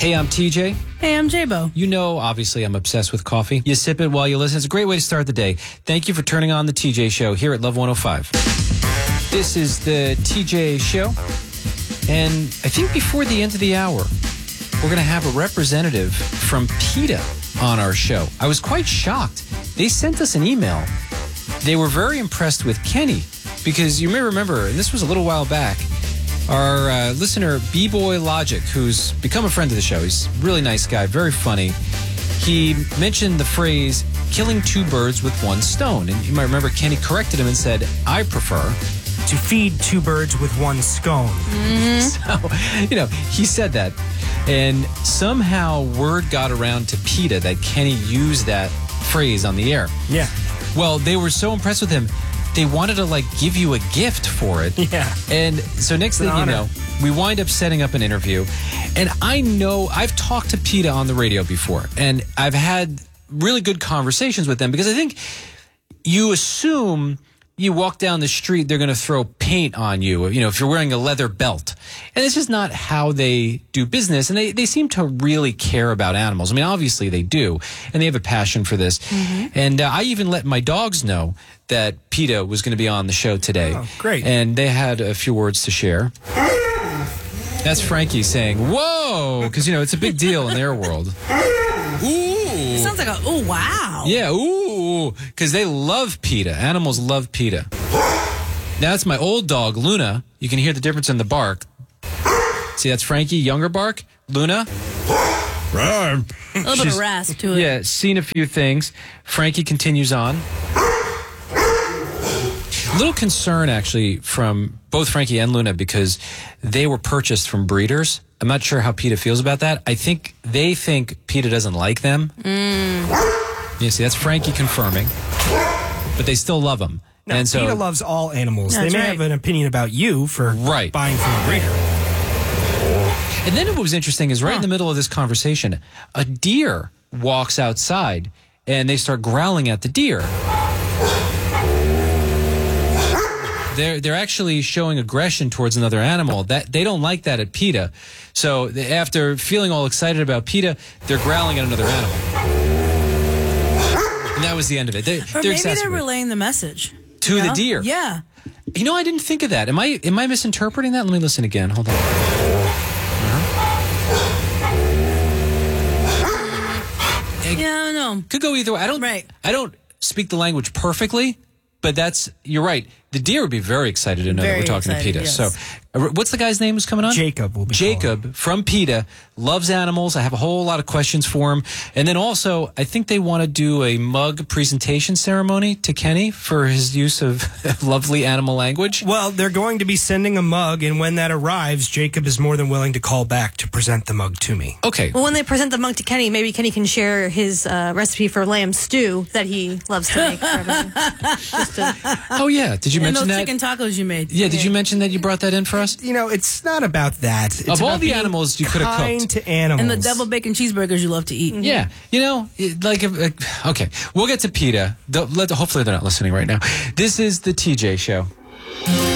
Hey, I'm TJ. Hey, I'm J-Bo. You know, obviously, I'm obsessed with coffee. You sip it while you listen. It's a great way to start the day. Thank you for turning on the TJ Show here at Love 105. This is the TJ Show. And I think before the end of the hour, we're going to have a representative from PETA on our show. I was quite shocked. They sent us an email. They were very impressed with Kenny because you may remember, and this was a little while back, our listener, B-Boy Logic, who's become a friend of the show. He's a really nice guy, very funny. He mentioned the phrase, killing two birds with one stone. And you might remember Kenny corrected him and said, I prefer to feed two birds with one scone. So, he said that. And somehow word got around to PETA that Kenny used that phrase on the air. Yeah. Well, they were so impressed with him, they wanted to, give you a gift for it. Yeah. And so next thing you know, we wind up setting up an interview. And I know I've talked to PETA on the radio before, and I've had really good conversations with them because I think you assume you walk down the street, they're going to throw paint on you, if you're wearing a leather belt. And it's just not how they do business. And they seem to really care about animals. I mean, obviously they do. And they have a passion for this. Mm-hmm. And I even let my dogs know that PETA was going to be on the show today. Oh, great. And they had a few words to share. That's Frankie saying, whoa, because, it's a big deal in their world. Ooh. It sounds like oh, wow. Yeah, ooh, because they love PETA. Animals love PETA. Now, that's my old dog, Luna. You can hear the difference in the bark. See, that's Frankie, younger bark. Luna. A little bit of rasp to it. Yeah, seen a few things. Frankie continues on. A little concern, actually, from both Frankie and Luna because they were purchased from breeders. I'm not sure how PETA feels about that. I think they think PETA doesn't like them. You see, that's Frankie confirming. But they still love them. No, and so PETA loves all animals. That's they may right. have an opinion about you for buying from a breeder. And then what was interesting is right in the middle of this conversation, a deer walks outside and they start growling at the deer. They're actually showing aggression towards another animal. That they don't like that at PETA. So after feeling all excited about PETA, they're growling at another animal. And that was the end of it. Or maybe they're relaying the message. To the deer. Yeah. I didn't think of that. Am I misinterpreting that? Let me listen again. Hold on. Yeah, I don't know. Could go either way. I don't speak the language perfectly, but you're right. The deer would be very excited to know that we're talking to PETA. Yes. So, what's the guy's name who's coming on? Jacob will be Jacob from PETA, loves animals. I have a whole lot of questions for him. And then also, I think they want to do a mug presentation ceremony to Kenny for his use of lovely animal language. Well, they're going to be sending a mug, and when that arrives, Jacob is more than willing to call back to present the mug to me. Okay. Well, when they present the mug to Kenny, maybe Kenny can share his recipe for lamb stew that he loves to make for everyone. Oh, yeah. Did you mention those that? chicken tacos you made. Yeah, did you mention that you brought that in for us? It's not about that. It's of all about the being animals you could have kind cooked. to animals. And the devil bacon cheeseburgers you love to eat. Yeah. Okay. We'll get to PETA. Hopefully they're not listening right now. This is the TJ Show.